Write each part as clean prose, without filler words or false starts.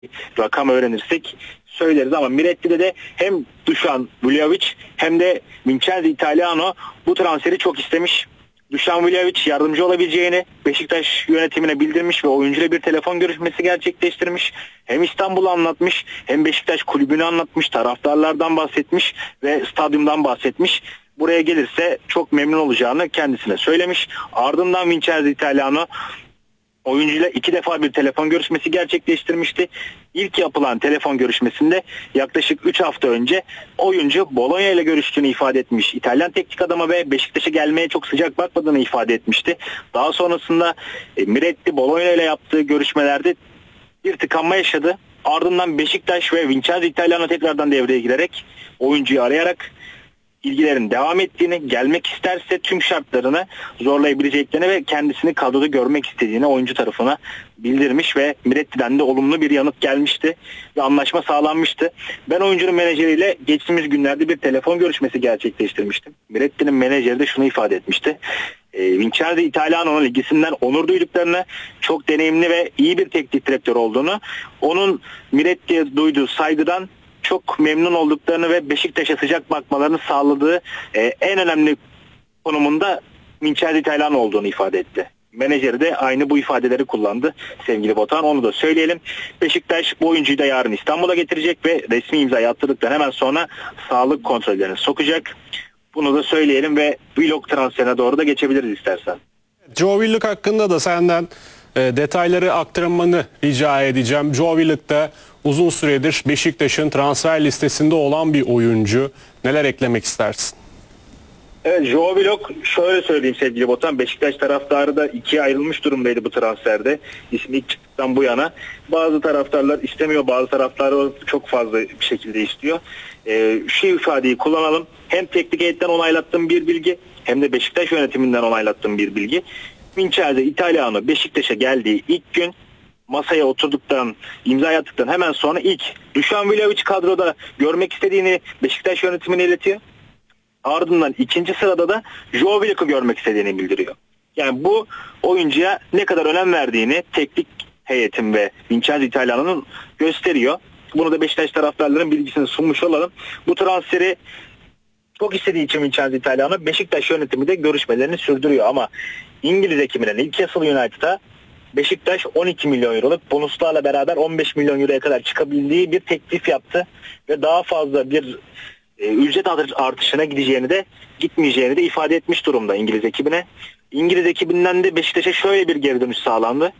rakam öğrenirsek söyleriz ama Miretti'de de hem Dušan Vlahović hem de Vincenzo Italiano bu transferi çok istemiş. Dušan Vlahović yardımcı olabileceğini Beşiktaş yönetimine bildirmiş ve oyuncuyla bir telefon görüşmesi gerçekleştirmiş. Hem İstanbul'u anlatmış, hem Beşiktaş kulübünü anlatmış, taraftarlardan bahsetmiş ve stadyumdan bahsetmiş. Buraya gelirse çok memnun olacağını kendisine söylemiş. Ardından Vincenzo Italiano oyuncuyla 2 defa bir telefon görüşmesi gerçekleştirmişti. İlk yapılan telefon görüşmesinde yaklaşık 3 hafta önce oyuncu Bologna ile görüştüğünü ifade etmiş. İtalyan teknik adama ve Beşiktaş'a gelmeye çok sıcak bakmadığını ifade etmişti. Daha sonrasında Miretti Bologna ile yaptığı görüşmelerde bir tıkanma yaşadı. Ardından Beşiktaş ve Vincenzo Italiano tekrardan devreye girerek oyuncuyu arayarak ilgilerin devam ettiğini, gelmek isterse tüm şartlarını zorlayabileceklerini ve kendisini kadroda görmek istediğini oyuncu tarafına bildirmiş ve Miretti'den de olumlu bir yanıt gelmişti ve anlaşma sağlanmıştı. Ben oyuncunun menajeriyle geçtiğimiz günlerde bir telefon görüşmesi gerçekleştirmiştim. Miretti'nin menajeri de şunu ifade etmişti. Vincenzo Italiano'nun ilgisinden onur duyduklarını, çok deneyimli ve iyi bir teknik direktör olduğunu, onun Miretti'ye duyduğu saygıdan çok memnun olduklarını ve Beşiktaş'a sıcak bakmalarını sağladığı en önemli konumunda Vincenzo Italiano olduğunu ifade etti. Menajeri de aynı bu ifadeleri kullandı sevgili Botan. Onu da söyleyelim. Beşiktaş bu oyuncuyu da yarın İstanbul'a getirecek ve resmi imzayı attırdıktan hemen sonra sağlık kontrollerini sokacak. Bunu da söyleyelim ve Willock transferine doğru da geçebiliriz istersen. Joe Willock hakkında da senden detayları aktarmanı rica edeceğim. Joe Willock da uzun süredir Beşiktaş'ın transfer listesinde olan bir oyuncu. Neler eklemek istersin? Evet, Joe Willock şöyle söyleyeyim sevgili Botan. Beşiktaş taraftarı da ikiye ayrılmış durumdaydı bu transferde. İsmi ilk çıktıktan bu yana. Bazı taraftarlar istemiyor, bazı taraftarlar çok fazla bir şekilde istiyor. Şu ifadeyi kullanalım. Hem teknik heyetten onaylattığım bir bilgi hem de Beşiktaş yönetiminden onaylattığım bir bilgi. Vincenzo Italiano Beşiktaş'a geldiği ilk gün masaya oturduktan, imza attıktan hemen sonra ilk Dušan Vlahović kadroda görmek istediğini Beşiktaş yönetimine iletiyor. Ardından ikinci sırada da Joe Willock'u görmek istediğini bildiriyor. Yani bu oyuncuya ne kadar önem verdiğini teknik heyetin ve Vincenzo Italiano'nun gösteriyor. Bunu da Beşiktaş taraftarlarının bilgisini sunmuş olalım. Bu transferi çok istediği için Vincenzo Italiano Beşiktaş yönetimi de görüşmelerini sürdürüyor ama İngiliz ekibinden Newcastle United'a Beşiktaş 12 milyon euroluk bonuslarla beraber 15 milyon euroya kadar çıkabildiği bir teklif yaptı ve daha fazla bir ücret artışına gitmeyeceğini de ifade etmiş durumda İngiliz ekibine. İngiliz ekibinden de Beşiktaş'a şöyle bir geri dönüş sağlandı.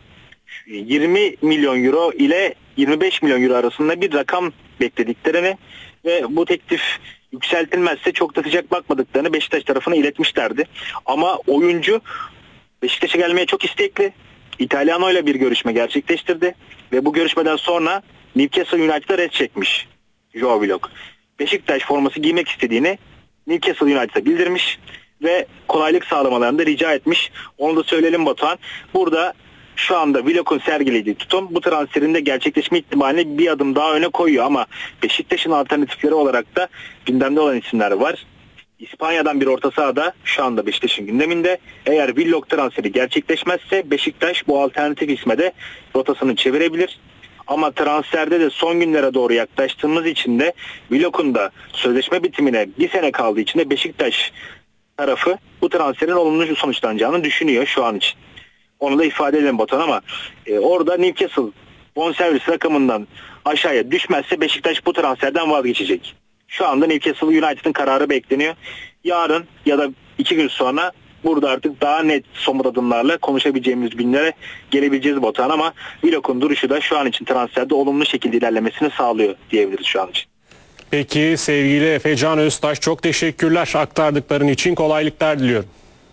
20 milyon euro ile 25 milyon euro arasında bir rakam beklediklerini ve bu teklif yükseltilmezse çok da sıcak bakmadıklarını Beşiktaş tarafına iletmişlerdi. Ama oyuncu Beşiktaş'a gelmeye çok istekli. Italiano ile bir görüşme gerçekleştirdi ve bu görüşmeden sonra Newcastle United'a red çekmiş Joe Willock. Beşiktaş forması giymek istediğini Newcastle United'a bildirmiş ve kolaylık sağlamalarını da rica etmiş. Onu da söyleyelim Batuhan. Burada şu anda Willock'un sergilediği tutum bu transferin de gerçekleşme ihtimalini bir adım daha öne koyuyor ama Beşiktaş'ın alternatifleri olarak da gündemde olan isimler var. İspanya'dan bir orta sahada şu anda Beşiktaş'ın gündeminde. Eğer Willock transferi gerçekleşmezse Beşiktaş bu alternatif isme de rotasını çevirebilir. Ama transferde de son günlere doğru yaklaştığımız için de Willock'un da sözleşme bitimine bir sene kaldığı için de Beşiktaş tarafı bu transferin olumlu sonuçlanacağını düşünüyor şu an için. Onu da ifade edelim Batuhan ama orada Newcastle bonservis rakamından aşağıya düşmezse Beşiktaş bu transferden vazgeçecek. Şu anda Newcastle United'ın kararı bekleniyor. Yarın ya da 2 gün sonra burada artık daha net somut adımlarla konuşabileceğimiz günlere gelebileceğiz Batuhan ama Willock'un duruşu da şu an için transferde olumlu şekilde ilerlemesini sağlıyor diyebiliriz şu an için. Peki sevgili Efecan Öztaş, çok teşekkürler aktardıkların için, kolaylıklar diliyorum.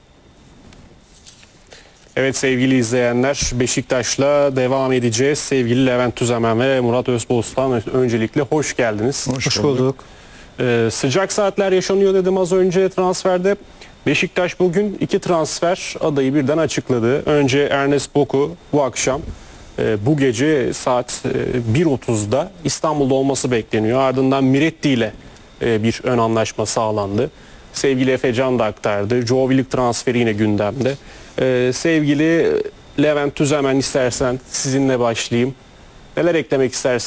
Evet sevgili izleyenler, Beşiktaş'la devam edeceğiz. Sevgili Levent Tüzemen ve Murat Özbostan, öncelikle hoş geldiniz. Hoş bulduk. Sıcak saatler yaşanıyor dedim az önce transferde. Beşiktaş bugün 2 transfer adayı birden açıkladı. Önce Ernest Boku bu akşam bu gece saat 1.30'da İstanbul'da olması bekleniyor. Ardından Miretti ile bir ön anlaşma sağlandı. Sevgili Efecan da aktardı. Joe Willock transferi yine gündemde. Sevgili Levent Tüzemen, istersen sizinle başlayayım. Neler eklemek istersiniz?